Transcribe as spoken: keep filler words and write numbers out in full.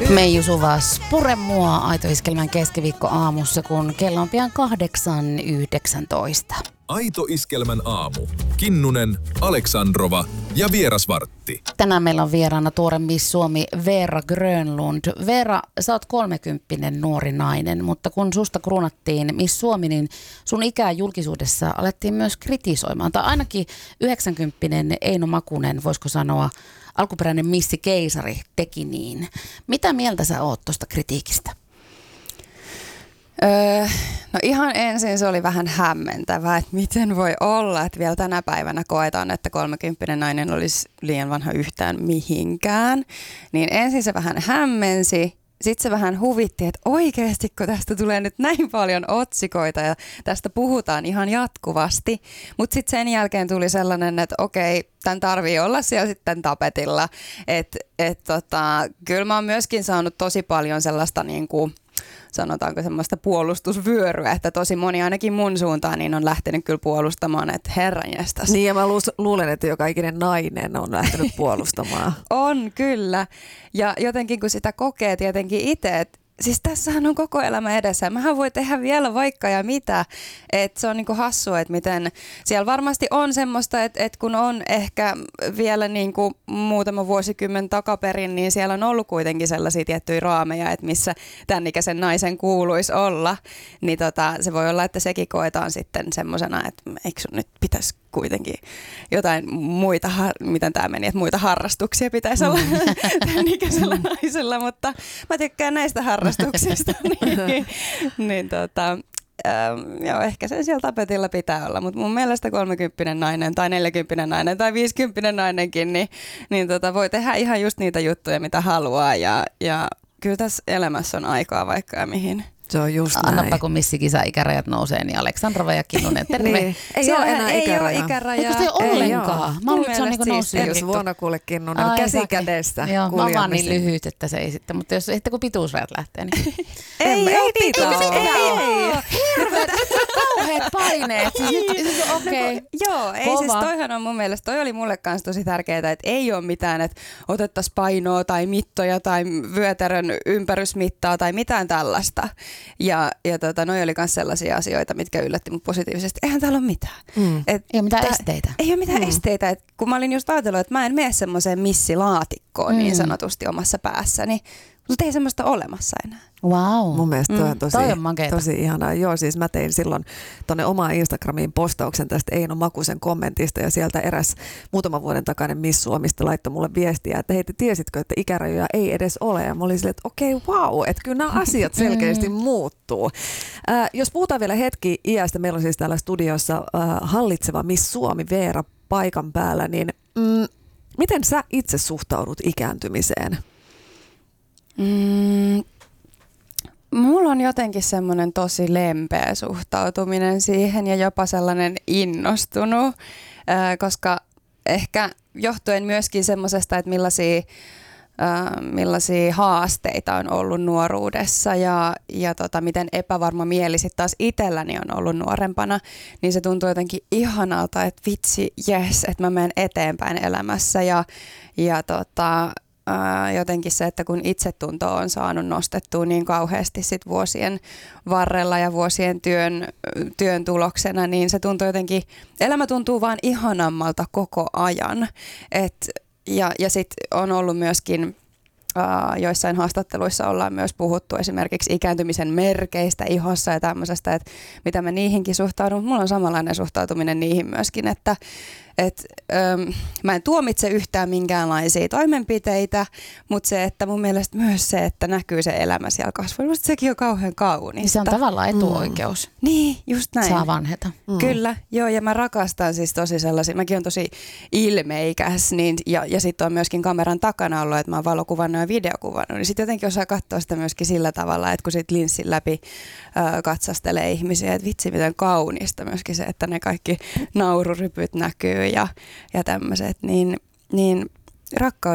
Meiju Suvas, pure mua Aito-iskelmän keskiviikko aamussa, kun kello on pian kahdeksan yhdeksäntoista. Aito-iskelmän aamu. Kinnunen, Aleksandrova ja Vierasvartti. Tänään meillä on vieraana tuore Miss Suomi Veera Grönlund. Veera, sä oot kolmekymppinen nuori nainen, mutta kun susta kruunattiin Miss Suomi, niin sun ikää julkisuudessa alettiin myös kritisoimaan. Tai ainakin yhdeksänkymppinen Eino Makunen, voisiko sanoa, alkuperäinen missi keisari teki niin. Mitä mieltä sä oot tuosta kritiikistä? Öö, no ihan ensin se oli vähän hämmentävää, että miten voi olla, että vielä tänä päivänä koetaan, että kolmekymppinen nainen olisi liian vanha yhtään mihinkään. Niin ensin se vähän hämmensi, sitten se vähän huvitti, että oikeasti kun tästä tulee nyt näin paljon otsikoita ja tästä puhutaan ihan jatkuvasti. Mutta sitten sen jälkeen tuli sellainen, että okei, tämän tarvii olla siellä sitten tapetilla. Että et tota, kyllä mä oon myöskin saanut tosi paljon sellaista niinku, sanotaanko semmoista puolustusvyöryä, että tosi moni ainakin mun suuntaan niin on lähtenyt kyllä puolustamaan, että herranjestas. Niin ja mä luulen, että joka ikinen nainen on lähtenyt puolustamaan. On kyllä. Ja jotenkin kun sitä kokee tietenkin itse, että siis tässähän on koko elämä edessä. Mähän voi tehdä vielä vaikka ja mitä. Että se on niinku hassua, että miten siellä varmasti on semmoista, että, että kun on ehkä vielä niinku muutama vuosikymmen takaperin, niin siellä on ollut kuitenkin sellaisia tiettyjä raameja, että missä tämän ikäisen naisen kuuluisi olla. Niin tota, se voi olla, että sekin koetaan sitten semmoisena, että eikö sun nyt pitäisi kuitenkin jotain muita, miten tämä meni, että muita harrastuksia pitäisi olla tämän ikäisellä naisella, mutta mä tykkään näistä harrastuksista, niin, niin tota, ähm, joo, ehkä sen siellä tapetilla pitää olla, mutta mun mielestä kolmekymppinen nainen tai neljäkymppinen nainen tai viisikymppinen nainenkin, niin, niin tota, voi tehdä ihan just niitä juttuja, mitä haluaa ja, ja kyllä tässä elämässä on aikaa vaikka ja mihin. Se on just näin. Annapa kun missikisa-ikärajat nousee, niin Aleksandrova ja Kinnunen, terve. Niin. Ei ole enää ei ikäraja. Ole ikäraja. Eikö se ole ollenkaan? Mä luulen, että se on niin noussut. Jos vuonna kuule Kinnunen, käsi kädessä. Joo, mä oon vaan niin lyhyt, että se ei sitten, mutta jos sitten kun pituusrajat lähtee, niin ei, ei, ei niitä ole. Ei, kauheat paineet. Okei. Joo, ei siis toihan on mun mielestä, toi oli mulle kans tosi tärkeää, että ei ole mitään, että otettaisiin painoa tai mittoja tai vyötärön ympärysmittaa tai mitään tällaista. Ja, ja tota, noi oli myös sellaisia asioita, mitkä yllätti mut positiivisesti. Eihän täällä ole mitään. Mm. Et, ei ole mitään tää, esteitä. Ei ole mitään mm. esteitä. Et kun mä olin just ajatellut, että mä en mene semmoiseen missilaatikkoon mm. niin sanotusti omassa päässäni, mutta ei semmoista olemassa enää. Wow. Mun mielestä toi on tosi, toi on tosi ihanaa. Joo, siis mä tein silloin tonne omaan Instagramiin postauksen tästä Eino Makusen kommentista ja sieltä eräs muutaman vuoden takainen Miss Suomista laittoi mulle viestiä, että hei, tiesitkö, että ikärajoja ei edes ole? Ja mä olin silleen, että okei, okay, wow, että kyllä nämä asiat selkeästi muuttuu. Äh, jos puhutaan vielä hetki iästä, meillä on siis täällä studiossa äh, hallitseva Miss Suomi Veera paikan päällä, niin mm, miten sä itse suhtaudut ikääntymiseen? Mm, mulla on jotenkin semmoinen tosi lempeä suhtautuminen siihen ja jopa sellainen innostunut, ää, koska ehkä johtuen myöskin semmoisesta, että millaisia, ää, millaisia haasteita on ollut nuoruudessa ja, ja tota, miten epävarma mieli sitten taas itselläni on ollut nuorempana, niin se tuntuu jotenkin ihanalta, että vitsi, jes, että mä menen eteenpäin elämässä ja, ja tota, Ää, jotenkin se, että kun itsetunto on saanut nostettua niin kauheasti sit vuosien varrella ja vuosien työn, työn tuloksena, niin se tuntuu jotenkin, elämä tuntuu vaan ihanammalta koko ajan. Et, ja ja sitten on ollut myöskin, ää, joissain haastatteluissa ollaan myös puhuttu esimerkiksi ikääntymisen merkeistä ihossa ja tämmöisestä, että mitä mä niihinkin suhtaudun. Mulla on samanlainen suhtautuminen niihin myöskin, että Et, öm, mä en tuomitse yhtään minkäänlaisia toimenpiteitä, mutta se, että mun mielestä myös se, että näkyy se elämä siellä kasvoilla, sekin on kauhean kaunista. Se on tavallaan etuoikeus. Mm. Niin, just näin. Saa vanheta. Mm. Kyllä, joo, ja mä rakastan siis tosi sellaisia, mäkin on tosi ilmeikäs, niin, ja, ja sitten on myöskin kameran takana ollut, että mä oon valokuvannut ja videokuvannut, niin sitten jotenkin osaa katsoa sitä myöskin sillä tavalla, että kun sit linssin läpi ö, katsastelee ihmisiä, että vitsi miten kaunista myöskin se, että ne kaikki naururypyt näkyy ja, ja tämmöiset, niin, niin rakkaus